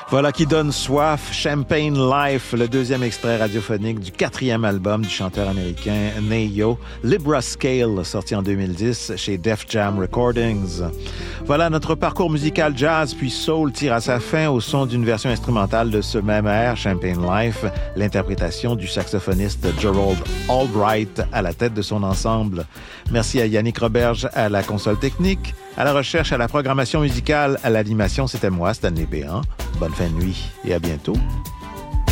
Voilà qui donne soif, Champagne Life, le deuxième extrait radiophonique du 4e album du chanteur américain Ne-Yo, Libra Scale, sorti en 2010 chez Def Jam Recordings. Voilà, notre parcours musical jazz puis soul tire à sa fin au son d'une version instrumentale de ce même air, Champagne Life, l'interprétation du saxophoniste Gerald Albright à la tête de son ensemble. Merci à Yannick Roberge à la console technique, à la recherche, à la programmation musicale, à l'animation, c'était moi, Stanley Béhan. Bonne fin de nuit et à bientôt.